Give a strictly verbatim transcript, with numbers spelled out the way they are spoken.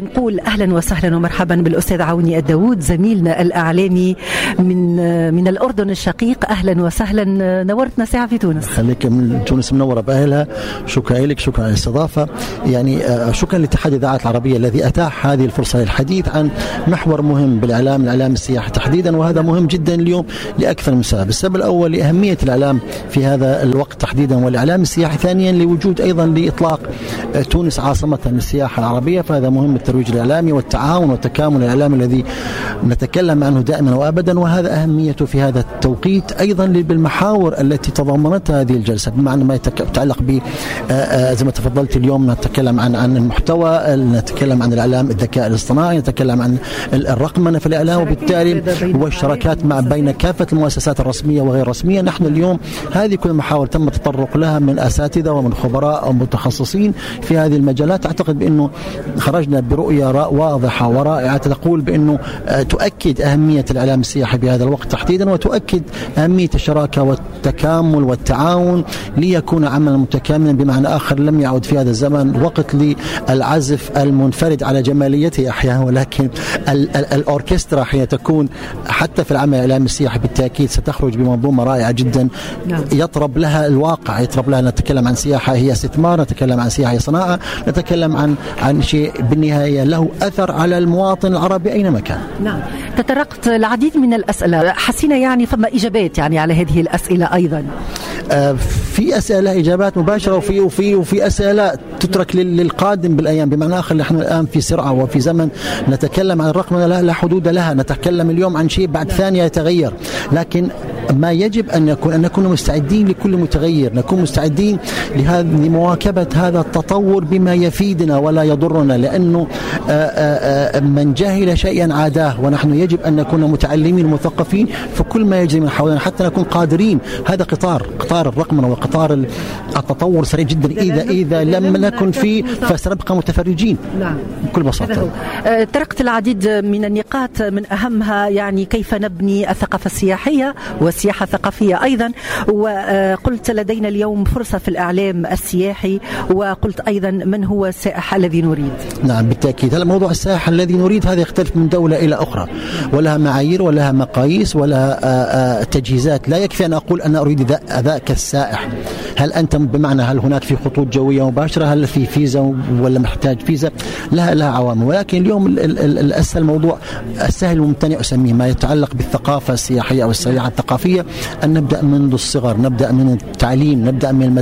نقول أهلا وسهلا ومرحبا بالأستاذ عوني الداود زميلنا الإعلامي من من الأردن الشقيق. أهلا وسهلا، نورتنا ساعة في تونس. خليك من تونس منورة بأهلها. شكرا لك، شكرا على الاستضافة. يعني شكرا لاتحاد الإذاعات العربية الذي أتاح هذه الفرصة للحديث عن محور مهم بالإعلام، الإعلام السياحي تحديدا، وهذا مهم جدا اليوم لأكثر من سبب. السبب الأول لأهمية الإعلام في هذا الوقت تحديدا والإعلام السياحي، ثانيا لوجود أيضا لإطلاق تونس عاصمة للسياحة العربية، فهذا مهم الترويج الإعلامي والتعاون والتكامل الإعلامي الذي نتكلم عنه دائما وأبدا، وهذا أهميته في هذا التوقيت. أيضا بالمحاور التي تضمنتها هذه الجلسة بمعنى ما يتعلق ب زي ما تفضلت اليوم، نتكلم عن عن المحتوى، نتكلم عن الإعلام الذكاء الاصطناعي، نتكلم عن الرقمنة في الإعلام، وبالتالي والشراكات مع بين كافة المؤسسات الرسمية وغير الرسمية. نحن اليوم هذه كل المحاور تم التطرق لها من أساتذة ومن خبراء ومتخصصين في هذه المجالات. أعتقد بأنه خرجنا برؤية واضحة ورائعة تقول بأنه تؤكد أهمية الإعلام السياحي بهذا الوقت تحديدا، وتؤكد أهمية الشراكة والتكامل والتعاون ليكون عملا متكاملا. بمعنى آخر، لم يعد في هذا الزمن وقت للعزف المنفرد على جماليته أحيانا، ولكن ال- ال- الأوركسترا حين تكون حتى في العمل الإعلامي السياحي بالتأكيد ستخرج بمنظومة رائعة جدا يطرب لها الواقع، يطرب لها. نتكلم عن سياحة هي استثمار، نتكلم عن سياحة هي صناعة، نتكلم عن عن شيء بالنهاية له أثر على المواطن العربي أينما كان. نعم، تطرقت العديد من الأسئلة، حسينا يعني فما إجابات يعني على هذه الأسئلة أيضا. آه في أسئلة إجابات مباشرة، وفي وفي وفي أسئلة تترك للقادم بالأيام. بمعنى آخر، نحن الآن في سرعة وفي زمن نتكلم عن الرقمنة لا, لا حدود لها. نتكلم اليوم عن شيء بعد ثانية يتغير، لكن ما يجب أن يكون أن نكون مستعدين لكل متغير، نكون مستعدين لمواكبة هذا التطور بما يفيدنا ولا يضرنا، لأنه آآ آآ من جهل شيئا عاداه، ونحن يجب أن نكون متعلمين مثقفين في كل ما يجري من حولنا حتى نكون قادرين. هذا قطار قطار الرقمنة وقطار التطور سريع جدا، إذا إذا لم نكن فيه فسنبقى متفرجين. نعم، بكل بساطة. تركت العديد من النقاط، من أهمها يعني كيف نبني الثقافة السياحية والسياحة الثقافية أيضا، وقلت لدينا اليوم فرصة في الإعلام السياحي، وقلت أيضا من هو السائح الذي نريد. نعم بالتأكيد. هذا موضوع السائح الذي نريد هذا يختلف من دولة إلى أخرى، ولها معايير ولها مقاييس ولها تجهيزات. لا يكفي أن أقول أنا أريد ذاك السائح. هل أنت بمعنى هل هناك في خطوط جوية مباشرة، هل في فيزا ولا محتاج فيزا؟ لها لها عوامل. ولكن اليوم الأسهل موضوع السهل الممتنع أسميه ما يتعلق بالثقافة السياحية أو السياحة الثقافية، أن نبدأ منذ الصغر، نبدأ من التعليم، نبدأ من